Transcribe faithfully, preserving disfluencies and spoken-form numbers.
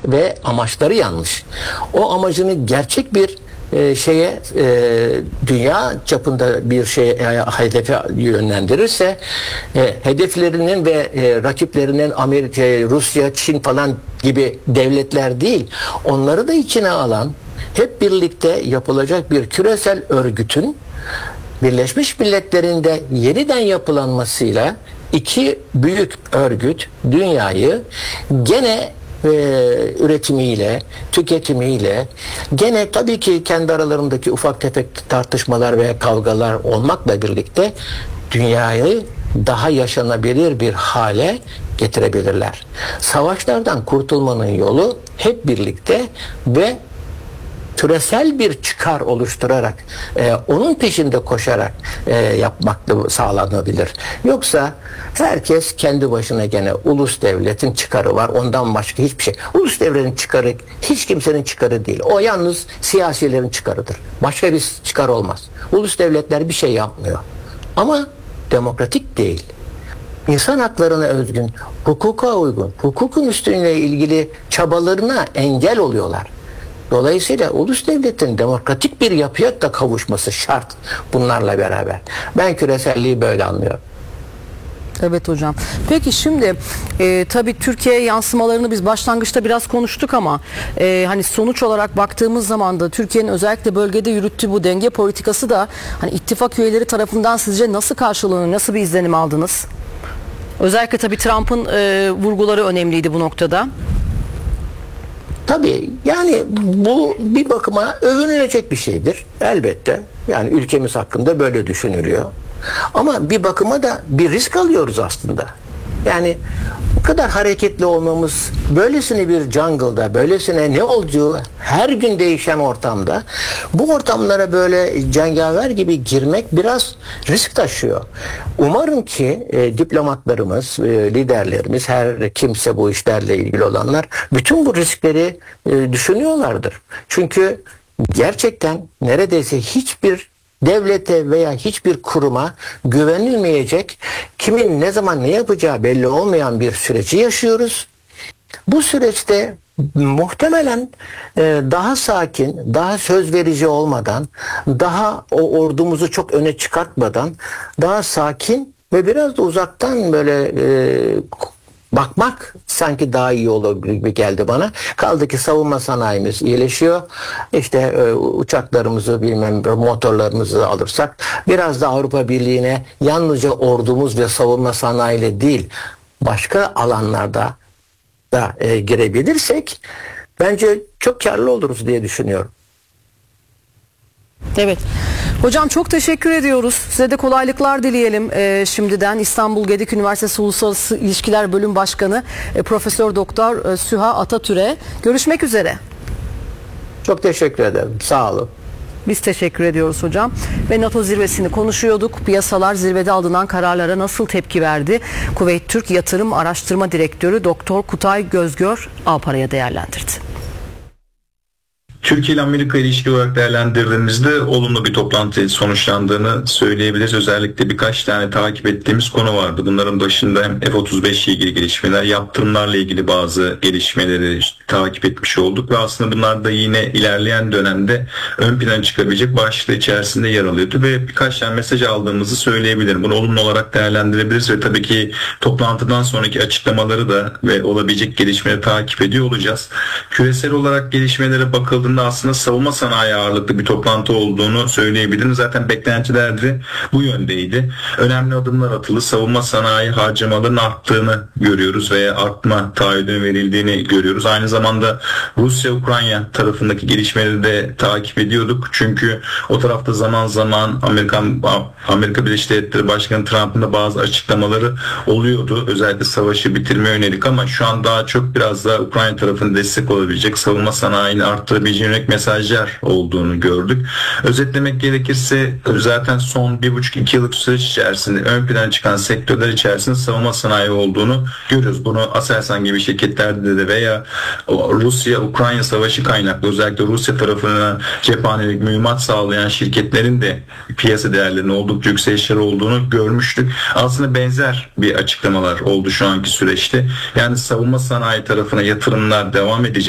ve amaçları yanlış. O amacını gerçek bir e, şeye e, dünya çapında bir şey e, hedefe yönlendirirse e, hedeflerinin ve e, rakiplerinin Amerika, Rusya, Çin falan gibi devletler değil, onları da içine alan hep birlikte yapılacak bir küresel örgütün Birleşmiş Milletler'in de yeniden yapılanmasıyla iki büyük örgüt dünyayı gene e, üretimiyle, tüketimiyle, gene tabii ki kendi aralarındaki ufak tefek tartışmalar ve kavgalar olmakla birlikte dünyayı daha yaşanabilir bir hale getirebilirler. Savaşlardan kurtulmanın yolu hep birlikte ve küresel bir çıkar oluşturarak, e, onun peşinde koşarak e, yapmakla sağlanabilir. Yoksa herkes kendi başına gene ulus devletin çıkarı var. Ondan başka hiçbir şey. Ulus devletin çıkarı hiç kimsenin çıkarı değil. O yalnız siyasilerin çıkarıdır. Başka bir çıkar olmaz. Ulus devletler bir şey yapmıyor. Ama demokratik değil. İnsan haklarına özgün, hukuka uygun, hukukun üstünlüğüyle ilgili çabalarına engel oluyorlar. Dolayısıyla ulus devletin demokratik bir yapıya da kavuşması şart bunlarla beraber. Ben küreselliği böyle anlıyorum. Evet hocam. Peki şimdi e, tabii Türkiye yansımalarını biz başlangıçta biraz konuştuk ama e, hani sonuç olarak baktığımız zaman da Türkiye'nin özellikle bölgede yürüttüğü bu denge politikası da hani ittifak üyeleri tarafından sizce nasıl karşılanır, nasıl bir izlenim aldınız? Özellikle tabii Trump'ın e, vurguları önemliydi bu noktada. Tabii yani bu bir bakıma övünülecek bir şeydir elbette. Yani ülkemiz hakkında böyle düşünülüyor. Ama bir bakıma da bir risk alıyoruz aslında. Yani bu kadar hareketli olmamız, böylesine bir jungle'da, böylesine ne olduğu her gün değişen ortamda, bu ortamlara böyle cengaver gibi girmek biraz risk taşıyor. Umarım ki e, diplomatlarımız, e, liderlerimiz, her kimse bu işlerle ilgili olanlar bütün bu riskleri e, düşünüyorlardır. Çünkü gerçekten neredeyse hiçbir devlete veya hiçbir kuruma güvenilmeyecek, kimin ne zaman ne yapacağı belli olmayan bir süreci yaşıyoruz. Bu süreçte muhtemelen e, daha sakin, daha söz verici olmadan, daha o ordumuzu çok öne çıkartmadan, daha sakin ve biraz da uzaktan böyle e, bakmak sanki daha iyi olur gibi geldi bana. Kaldı ki savunma sanayimiz iyileşiyor. İşte e, uçaklarımızı bilmem motorlarımızı alırsak biraz da Avrupa Birliği'ne yalnızca ordumuz ve savunma sanayiyle değil başka alanlarda da e, girebilirsek bence çok karlı oluruz diye düşünüyorum. Evet. Hocam çok teşekkür ediyoruz. Size de kolaylıklar dileyelim ee, şimdiden. İstanbul Gedik Üniversitesi Uluslararası İlişkiler Bölüm Başkanı e, Profesör Doktor e, Süha Atatürk'e. Görüşmek üzere. Çok teşekkür ederim. Sağ olun. Biz teşekkür ediyoruz hocam. Ve NATO zirvesini konuşuyorduk. Piyasalar zirvede alınan kararlara nasıl tepki verdi? Kuveyt Türk Yatırım Araştırma Direktörü Doktor Kutay Gözgör Alpara'ya değerlendirdi. Türkiye ile Amerika ilişki olarak değerlendirdiğimizde olumlu bir toplantı sonuçlandığını söyleyebiliriz. Özellikle birkaç tane takip ettiğimiz konu vardı. Bunların başında hem F otuz beş ile ilgili gelişmeler, yaptırımlarla ilgili bazı gelişmeleri takip etmiş olduk ve aslında bunlar da yine ilerleyen dönemde ön plana çıkabilecek başlığı içerisinde yer alıyordu ve birkaç tane mesaj aldığımızı söyleyebilirim. Bunu olumlu olarak değerlendirebiliriz ve tabii ki toplantıdan sonraki açıklamaları da ve olabilecek gelişmeleri takip ediyor olacağız. Küresel olarak gelişmelere bakıldığında aslında savunma sanayi ağırlıklı bir toplantı olduğunu söyleyebilirim. Zaten beklentiler de bu yöndeydi. Önemli adımlar atıldı. Savunma sanayi harcamalarının arttığını görüyoruz veya artma taahhüdünün verildiğini görüyoruz. Aynı zamanda Rusya-Ukrayna tarafındaki gelişmeleri de takip ediyorduk. Çünkü o tarafta zaman zaman Amerikan Amerika Birleşik Devletleri Başkanı Trump'ın da bazı açıklamaları oluyordu. Özellikle savaşı bitirmeye yönelik ama şu an daha çok biraz da Ukrayna tarafına destek olabilecek, savunma sanayini arttırabileceğine yönelik mesajlar olduğunu gördük. Özetlemek gerekirse zaten son bir buçuk iki yıllık süreç içerisinde ön plana çıkan sektörler içerisinde savunma sanayi olduğunu görüyoruz. Bunu Aselsan gibi şirketlerde de veya Rusya-Ukrayna savaşı kaynaklı özellikle Rusya tarafına cephanelik mühimmat sağlayan şirketlerin de piyasa değerlerinin oldukça yükselişleri olduğunu görmüştük. Aslında benzer bir açıklamalar oldu şu anki süreçte. Yani savunma sanayi tarafına yatırımlar devam edecek.